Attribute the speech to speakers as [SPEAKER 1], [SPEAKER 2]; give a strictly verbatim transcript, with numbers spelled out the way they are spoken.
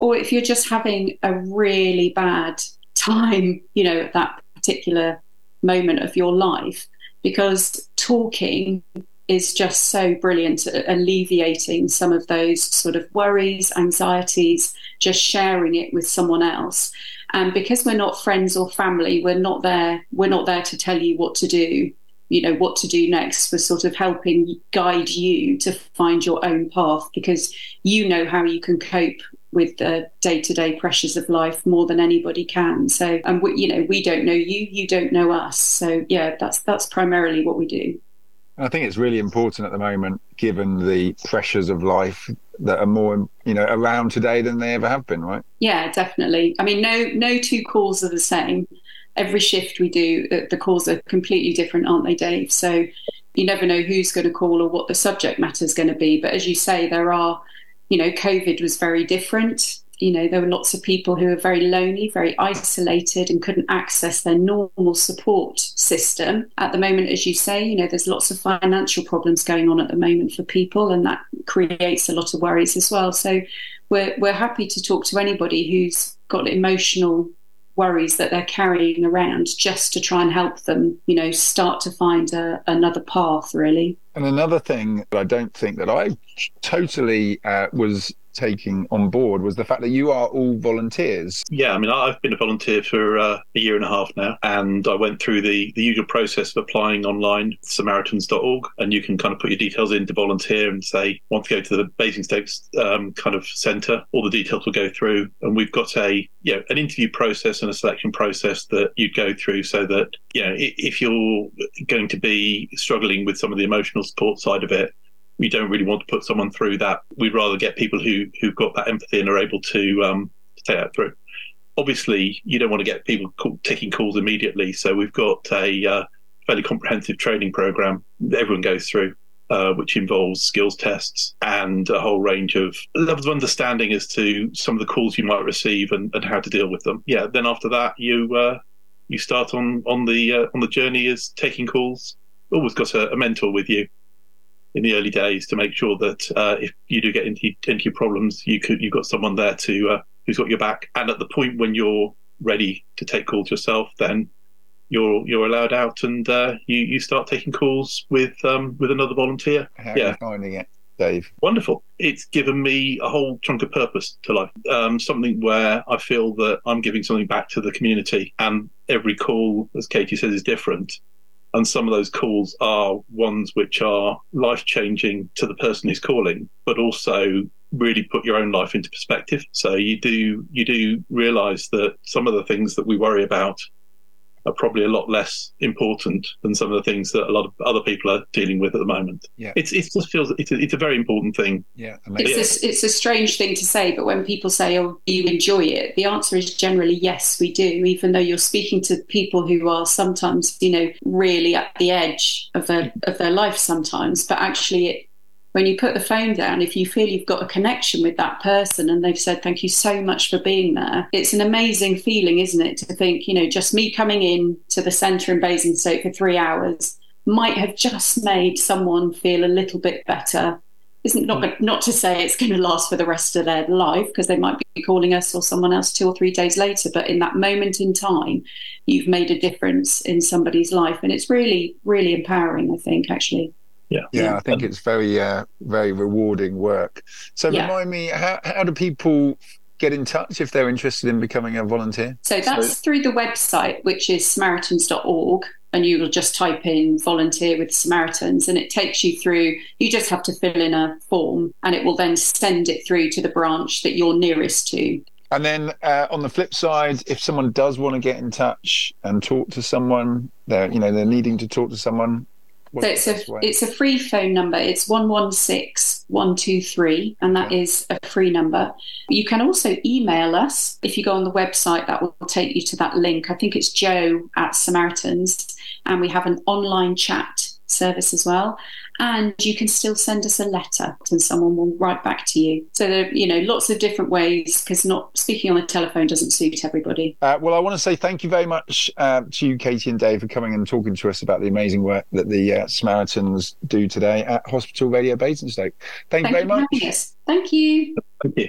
[SPEAKER 1] or if you're just having a really bad time, you know, at that particular moment of your life, because talking is just so brilliant at alleviating some of those sort of worries, anxieties, just sharing it with someone else. And because we're not friends or family, we're not there, we're not there to tell you what to do, you know, what to do next. We're sort of helping guide you to find your own path, because you know how you can cope with the day-to-day pressures of life more than anybody can. So, and we, you know, we don't know you, you don't know us. So yeah, that's that's primarily what we do.
[SPEAKER 2] I think it's really important at the moment, given the pressures of life that are more, you know, around today than they ever have been, right?
[SPEAKER 1] Yeah, definitely. I mean, no, no two calls are the same. Every shift we do, the calls are completely different, aren't they, Dave? So you never know who's going to call or what the subject matter is going to be. But as you say, there are, you know, COVID was very different. You know, there were lots of people who were very lonely, very isolated, and couldn't access their normal support system. At the moment, as you say, you know, there's lots of financial problems going on at the moment for people, and that creates a lot of worries as well. So we're we're happy to talk to anybody who's got emotional worries that they're carrying around, just to try and help them, you know, start to find a, another path, really.
[SPEAKER 2] And another thing that I don't think that I totally uh, was taking on board was the fact that you are all volunteers.
[SPEAKER 3] Yeah, I mean, I've been a volunteer for uh, a year and a half now, and I went through the, the usual process of applying online, samaritans dot org, and you can kind of put your details in to volunteer and say, want to go to the Basingstoke um, kind of centre. All the details will go through, and we've got a, you know, an interview process and a selection process that you go through, so that, you know, if you're going to be struggling with some of the emotional support side of it, we don't really want to put someone through that. We'd rather get people who, who've got that empathy and are able to, um, to take that through. Obviously, you don't want to get people call, taking calls immediately. So we've got a uh, fairly comprehensive training program that everyone goes through, uh, which involves skills tests and a whole range of levels of understanding as to some of the calls you might receive and, and how to deal with them. Yeah, then after that, you uh, you start on, on, the, uh, on the journey as taking calls. Always got a, a mentor with you in the early days to make sure that uh, if you do get into, into your problems, you could, you've got someone there to uh, who's got your back. And at the point when you're ready to take calls yourself, then you're you're allowed out and uh, you you start taking calls with um, with another volunteer.
[SPEAKER 2] How yeah. are you finding it, Dave?
[SPEAKER 3] Wonderful. It's given me a whole chunk of purpose to life. Um, something where I feel that I'm giving something back to the community, and every call, as Katie says, is different. And some of those calls are ones which are life-changing to the person who's calling, but also really put your own life into perspective. So you do you do realise that some of the things that we worry about are probably a lot less important than some of the things that a lot of other people are dealing with at the moment.
[SPEAKER 2] Yeah,
[SPEAKER 3] it's it just feels it's a, it's a very important thing.
[SPEAKER 2] Yeah,
[SPEAKER 1] it's a, it's a strange thing to say, but when people say, "Oh, do you enjoy it?" the answer is generally yes, we do. Even though you're speaking to people who are sometimes, you know, really at the edge of their of their life sometimes, but actually it. When you put the phone down, if you feel you've got a connection with that person and they've said, thank you so much for being there, it's an amazing feeling, isn't it? To think, you know, just me coming in to the centre in Basingstoke for three hours might have just made someone feel a little bit better. Isn't not, not to say it's going to last for the rest of their life, because they might be calling us or someone else two or three days later. But in that moment in time, you've made a difference in somebody's life. And it's really, really empowering, I think, actually.
[SPEAKER 3] Yeah.
[SPEAKER 2] yeah, I think it's very, uh, very rewarding work. So yeah. Remind me, how, how do people get in touch if they're interested in becoming a volunteer?
[SPEAKER 1] So that's so, through the website, which is samaritans dot org, and you will just type in volunteer with Samaritans, and it takes you through. You just have to fill in a form, and it will then send it through to the branch that you're nearest to.
[SPEAKER 2] And then uh, on the flip side, if someone does want to get in touch and talk to someone, they're you know they're needing to talk to someone.
[SPEAKER 1] So it's a it's a free phone number. It's one one six one two three, and that okay. is a free number. You can also email us. If you go on the website, that will take you to that link. I think it's Joe at Samaritans, and we have an online chat service as well. And you can still send us a letter and someone will write back to you. So there are, you know, lots of different ways, because not speaking on the telephone doesn't suit everybody.
[SPEAKER 2] Uh, well, I want to say thank you very much uh, to you, Katie and Dave, for coming and talking to us about the amazing work that the uh, Samaritans do today at Hospital Radio Basingstoke. Thank, thank you very much.
[SPEAKER 1] Thank you.
[SPEAKER 3] Thank you.